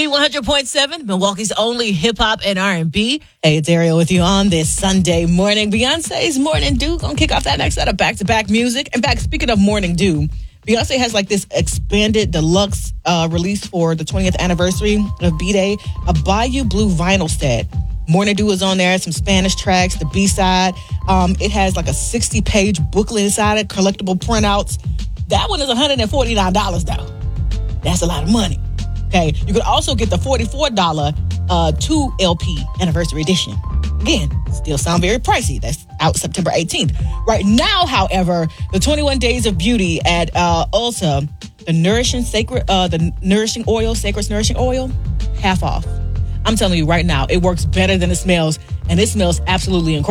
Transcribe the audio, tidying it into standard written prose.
Z100.7, Milwaukee's only hip-hop and R&B. Hey, it's Ariel with you on this Sunday morning. Beyonce's Morning Dew going to kick off that next set of back-to-back music. In fact, speaking of Morning Dew, Beyonce has like this expanded deluxe release for the 20th anniversary of B-Day, a Bayou Blue vinyl set. Morning Dew is on there, some Spanish tracks, the B-side. It has like a 60-page booklet inside it, collectible printouts. That one is $149, though. That's a lot of money. Okay, you could also get the $44 2LP anniversary edition. Again, still sound very pricey. That's out September 18th. Right now, however, the 21 Days of Beauty at Ulta, the Nourishing Oil, Sacred's Nourishing Oil, half off. I'm telling you right now, it works better than it smells, and it smells absolutely incredible.